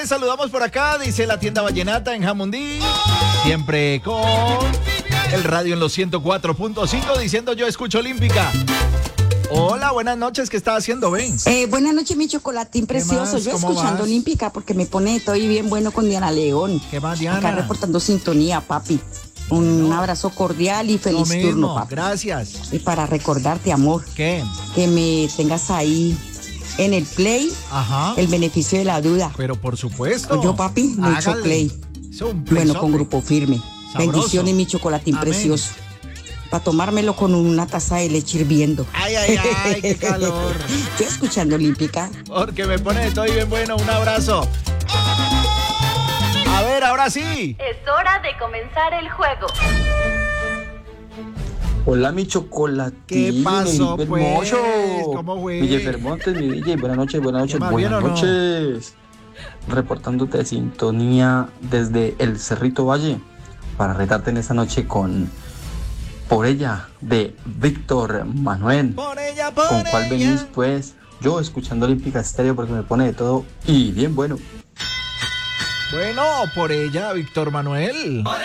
les saludamos por acá, dice la tienda Vallenata en Jamundí. Siempre con el radio en los 104.5 diciendo yo escucho Olímpica. Hola, buenas noches, ¿qué está haciendo, Ben? Buenas noches, mi chocolatín precioso. más? Yo ¿Cómo escuchando vas? Olímpica porque me pone estoy bien bueno con Diana León. ¿Qué más, Diana? Acá reportando sintonía, papi. Un abrazo cordial y feliz Lo mismo, turno, papi. gracias. Y para recordarte, amor, ¿Qué? que me tengas ahí en el play, Ajá. el beneficio de la duda. Pero por supuesto. Yo, papi, mucho Hágale. play. Es un Bueno, con playzote. Grupo Firme. Sabroso. Bendiciones, mi chocolatín Amén. precioso. Para tomármelo con una taza de leche hirviendo. Ay, ay, ay, qué calor. Yo escuchando Olímpica. Porque me pone estoy bien bueno, un abrazo. A ver, ahora sí. Es hora de comenzar el juego. Hola, mi chocolatín. ¿Qué pasó, mi pues? hermoso. ¿Cómo fue? Mi Jeffer Montes, mi DJ. Buenas noches, ¿Qué más, buenas bien o no? noches. Reportándote de sintonía desde el Cerrito Valle para retarte en esta noche con Por ella de Víctor Manuel. Por ella, por ¿Con cuál ella. venís, pues? Yo escuchando Olímpica Estéreo porque me pone de todo y bien bueno. Bueno, por ella, Víctor Manuel.